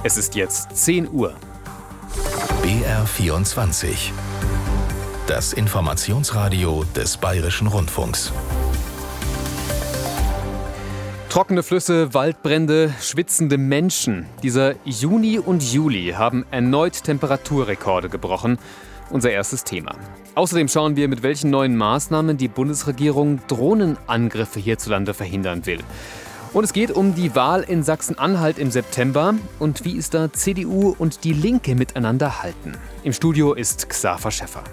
Es ist jetzt 10 Uhr. BR24. Das Informationsradio des Bayerischen Rundfunks. Trockene Flüsse, Waldbrände, schwitzende Menschen. Dieser Juni und Juli haben erneut Temperaturrekorde gebrochen. Unser erstes Thema. Außerdem schauen wir, mit welchen neuen Maßnahmen die Bundesregierung Drohnenangriffe hierzulande verhindern will. Und es geht um die Wahl in Sachsen-Anhalt im September und wie es da CDU und die Linke miteinander halten. Im Studio ist Xaver Schäffer.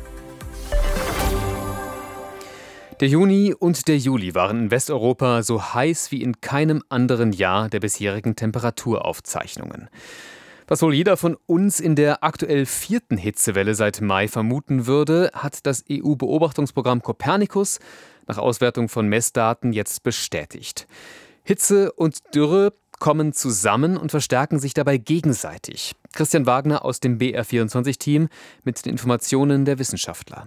Der Juni und der Juli waren in Westeuropa so heiß wie in keinem anderen Jahr der bisherigen Temperaturaufzeichnungen. Was wohl jeder von uns in der aktuell 4. Hitzewelle seit Mai vermuten würde, hat das EU-Beobachtungsprogramm Copernicus nach Auswertung von Messdaten jetzt bestätigt. Hitze und Dürre kommen zusammen und verstärken sich dabei gegenseitig. Christian Wagner aus dem BR24-Team mit den Informationen der Wissenschaftler.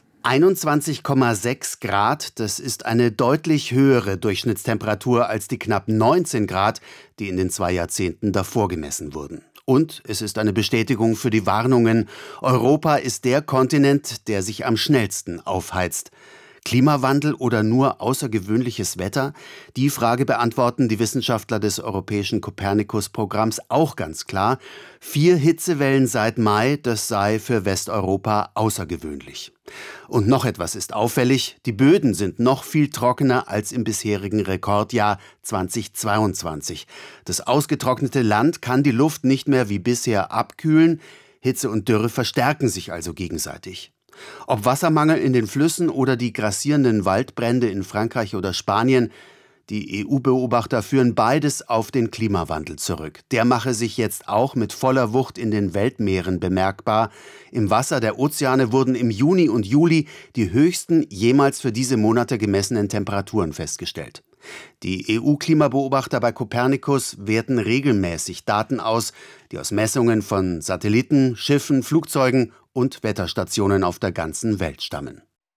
21,6 Grad, das ist eine deutlich höhere Durchschnittstemperatur als die knapp 19 Grad, die in den 2 Jahrzehnten davor gemessen wurden. Und es ist eine Bestätigung für die Warnungen, Europa ist der Kontinent, der sich am schnellsten aufheizt. Klimawandel oder nur außergewöhnliches Wetter? Die Frage beantworten die Wissenschaftler des europäischen Copernicus-Programms auch ganz klar. 4 Hitzewellen seit Mai, das sei für Westeuropa außergewöhnlich. Und noch etwas ist auffällig, die Böden sind noch viel trockener als im bisherigen Rekordjahr 2022. Das ausgetrocknete Land kann die Luft nicht mehr wie bisher abkühlen, Hitze und Dürre verstärken sich also gegenseitig. Ob Wassermangel in den Flüssen oder die grassierenden Waldbrände in Frankreich oder Spanien, die EU-Beobachter führen beides auf den Klimawandel zurück. Der mache sich jetzt auch mit voller Wucht in den Weltmeeren bemerkbar. Im Wasser der Ozeane wurden im Juni und Juli die höchsten jemals für diese Monate gemessenen Temperaturen festgestellt. Die EU-Klimabeobachter bei Copernicus werten regelmäßig Daten aus, die aus Messungen von Satelliten, Schiffen, Flugzeugen und Wetterstationen auf der ganzen Welt stammen.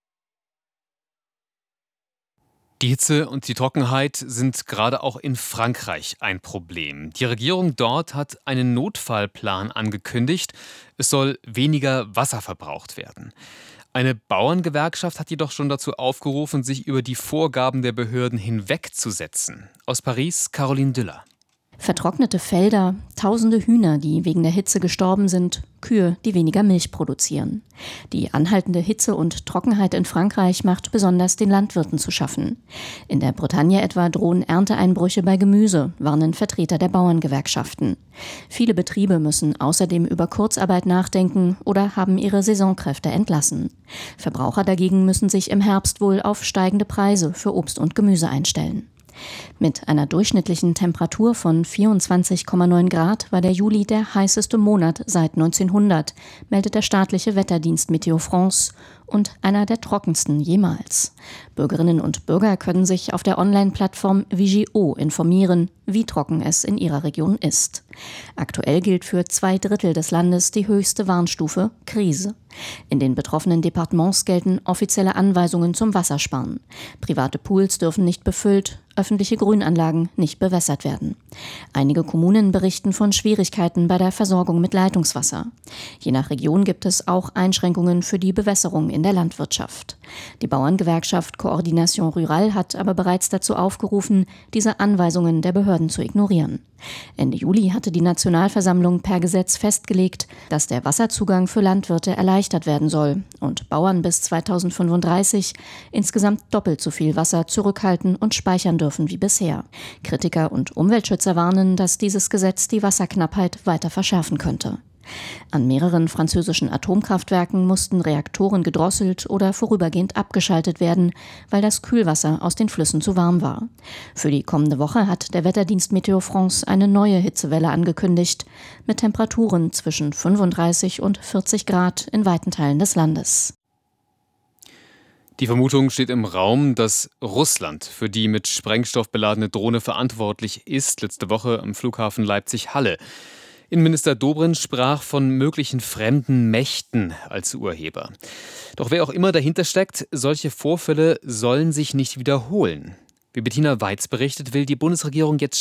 Die Hitze und die Trockenheit sind gerade auch in Frankreich ein Problem. Die Regierung dort hat einen Notfallplan angekündigt. Es soll weniger Wasser verbraucht werden. Eine Bauerngewerkschaft hat jedoch schon dazu aufgerufen, sich über die Vorgaben der Behörden hinwegzusetzen. Aus Paris, Caroline Düller. Vertrocknete Felder, tausende Hühner, die wegen der Hitze gestorben sind, Kühe, die weniger Milch produzieren. Die anhaltende Hitze und Trockenheit in Frankreich macht besonders den Landwirten zu schaffen. In der Bretagne etwa drohen Ernteeinbrüche bei Gemüse, warnen Vertreter der Bauerngewerkschaften. Viele Betriebe müssen außerdem über Kurzarbeit nachdenken oder haben ihre Saisonkräfte entlassen. Verbraucher dagegen müssen sich im Herbst wohl auf steigende Preise für Obst und Gemüse einstellen. Mit einer durchschnittlichen Temperatur von 24,9 Grad war der Juli der heißeste Monat seit 1900, meldet der staatliche Wetterdienst Météo France, und einer der trockensten jemals. Bürgerinnen und Bürger können sich auf der Online-Plattform Vigio informieren, wie trocken es in ihrer Region ist. Aktuell gilt für 2/3 des Landes die höchste Warnstufe Krise. In den betroffenen Departements gelten offizielle Anweisungen zum Wassersparen. Private Pools dürfen nicht befüllt, öffentliche Grünanlagen nicht bewässert werden. Einige Kommunen berichten von Schwierigkeiten bei der Versorgung mit Leitungswasser. Je nach Region gibt es auch Einschränkungen für die Bewässerung in der Landwirtschaft. Die Bauerngewerkschaft Coordination Rurale hat aber bereits dazu aufgerufen, diese Anweisungen der Behörden zu ignorieren. Ende Juli hatte die Nationalversammlung per Gesetz festgelegt, dass der Wasserzugang für Landwirte erleichtert werden soll und Bauern bis 2035 insgesamt doppelt so viel Wasser zurückhalten und speichern dürfen wie bisher. Kritiker und Umweltschützer warnen, dass dieses Gesetz die Wasserknappheit weiter verschärfen könnte. An mehreren französischen Atomkraftwerken mussten Reaktoren gedrosselt oder vorübergehend abgeschaltet werden, weil das Kühlwasser aus den Flüssen zu warm war. Für die kommende Woche hat der Wetterdienst Météo France eine neue Hitzewelle angekündigt, mit Temperaturen zwischen 35 und 40 Grad in weiten Teilen des Landes. Die Vermutung steht im Raum, dass Russland für die mit Sprengstoff beladene Drohne verantwortlich ist, letzte Woche am Flughafen Leipzig-Halle. Innenminister Dobrindt sprach von möglichen fremden Mächten als Urheber. Doch wer auch immer dahinter steckt, solche Vorfälle sollen sich nicht wiederholen. Wie Bettina Weiz berichtet, will die Bundesregierung jetzt